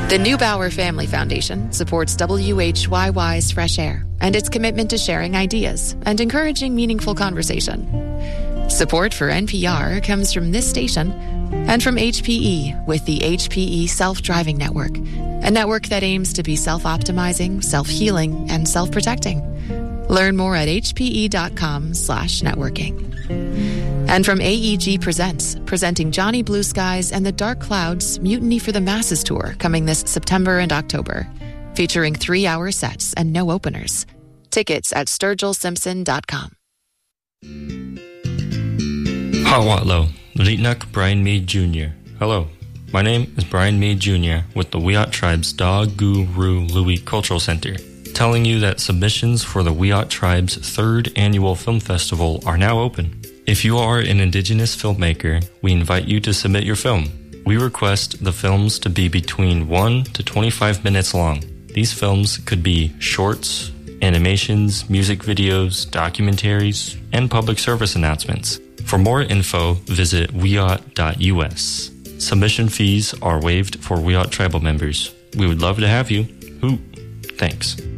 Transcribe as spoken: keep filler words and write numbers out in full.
The Neubauer Family Foundation supports W H Y Y's Fresh Air and its commitment to sharing ideas and encouraging meaningful conversation. Support for N P R comes from this station and from H P E with the H P E Self-Driving Network, a network that aims to be self-optimizing, self-healing, and self-protecting. Learn more at hpe.com slash networking. And from A E G Presents, presenting Johnny Blue Skies and the Dark Clouds Mutiny for the Masses Tour coming this September and October, featuring three-hour sets and no openers. Tickets at sturgill simpson dot com. Hawatlo, Litnak Brian Mead Junior Hello, my name is Brian Mead Junior with the Wiyot Tribe's Da Guru Louie Cultural Center, telling you that submissions for the Wiyot Tribe's third annual film festival are now open. If you are an Indigenous filmmaker, we invite you to submit your film. We request the films to be between one to twenty-five minutes long. These films could be shorts, animations, music videos, documentaries, and public service announcements. For more info, visit wiyot dot u s. Submission fees are waived for Wiyot tribal members. We would love to have you. Hoot. Thanks.